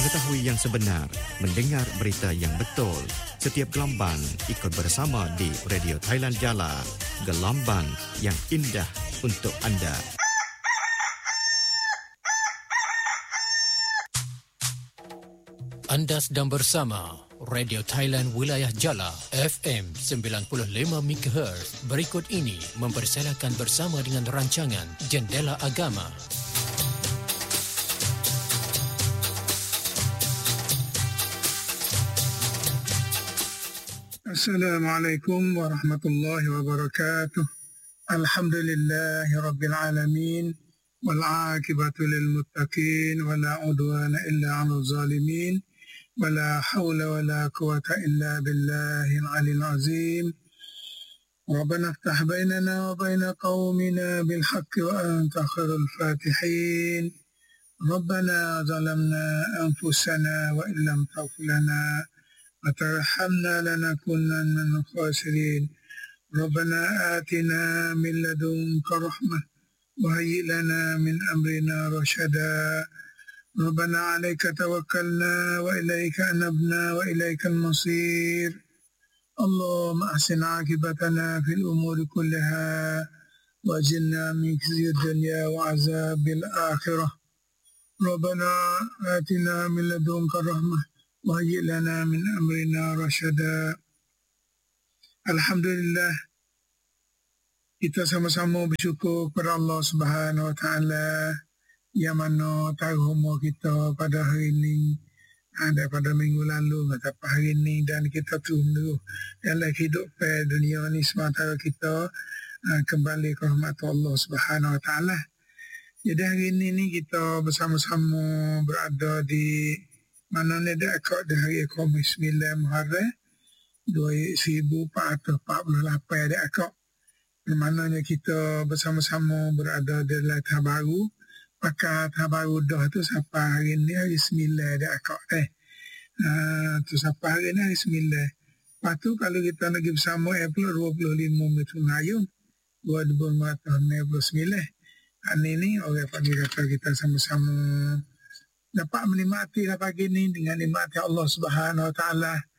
Mengetahui yang sebenar, mendengar berita yang betul. Setiap gelombang ikut bersama di Radio Thailand Jala. Gelombang yang indah untuk anda. Anda sedang bersama Radio Thailand Wilayah Jala FM 95 MHz. Berikut ini mempersilakan bersama dengan rancangan Jendela Agama. Assalamualaikum warahmatullahi wabarakatuh. Alhamdulillahi rabbil alamin. Wal 'aqibatu lil muttaqin wa la 'udwana illa 'alal zalimin. ولا حول ولا قوة إلا بالله العلي العظيم. ربنا افتح بيننا وبين قومنا بالحق وأنت خير الفاتحين. ربنا ظلمنا أنفسنا وإن لم تغفر لنا وترحمنا لنكونن من الخاسرين. ربنا آتنا من لدنك رحمة وهيئ لنا من أمرنا رشدا. ربنا عليك توكلنا وإليك أنبنا وإليك المصير. اللهم أحسن عاقبتنا في الأمور كلها وأجرنا من خزي الدنيا وعذاب الآخرة. ربنا آتنا من لدنك رحمة وهيئ لنا من أمرنا رشدا. Alhamdulillah, kita sama-sama bersyukur kepada Allah Subhanahu Wa Taala yang mana tahu umur kita pada hari ini daripada minggu lalu sampai hari ini, dan kita tunggu dalam kehidupan dunia ni sementara kita kembali ke rahmat Allah Subhanahu Wa Taala. Jadi hari ini ni kita bersama-sama berada di mana ni dekat di hari Khamis 9 Muharram 1448 dekat, di mananya kita bersama-sama berada di Latar Baru. Maka baru dah tu sampai hari ni hari 9 dah akak tu sampai hari ni hari 9. Lepas tu kalau kita lagi bersama April 25 Metu Ngayum 2029. Hari ni orang pagi kata kita sama-sama dapat menikmati lah pagi ni dengan nikmat Allah Subhanahu Wa Taala.